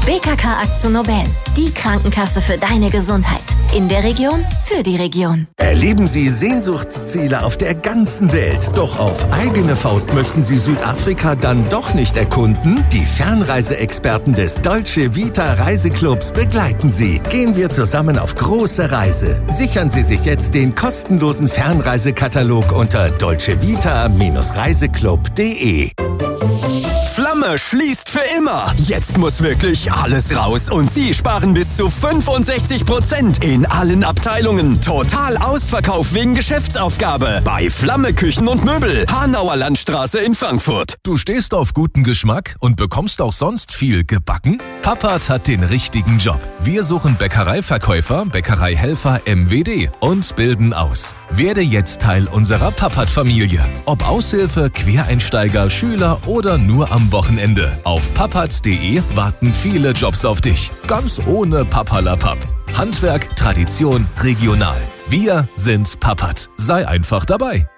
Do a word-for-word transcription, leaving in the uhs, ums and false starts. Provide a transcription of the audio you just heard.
B K K AkzoNobel, die Krankenkasse für deine Gesundheit. In der Region, für die Region. Erleben Sie Sehnsuchtsziele auf der ganzen Welt. Doch auf eigene Faust möchten Sie Südafrika dann doch nicht erkunden? Die Fernreiseexperten des Dolce Vita Reiseclubs begleiten Sie. Gehen wir zusammen auf große Reise. Sichern Sie sich jetzt den kostenlosen Fernreisekatalog unter dolcevita reiseclub punkt de. Flamme schließt für immer. Jetzt muss wirklich alles raus und Sie sparen bis zu fünfundsechzig Prozent in allen Abteilungen. Total Ausverkauf wegen Geschäftsaufgabe bei Flamme Küchen und Möbel, Hanauer Landstraße in Frankfurt. Du stehst auf guten Geschmack und bekommst auch sonst viel gebacken? Papert hat den richtigen Job. Wir suchen Bäckereiverkäufer, Bäckereihelfer M W D und bilden aus. Werde jetzt Teil unserer Papert-Familie. Ob Aushilfe, Quereinsteiger, Schüler oder nur am Wochenende. Auf papert punkt de warten viele Jobs auf dich. Ganz ohne Papperlapapp. Handwerk, Tradition, regional. Wir sind Papert. Sei einfach dabei.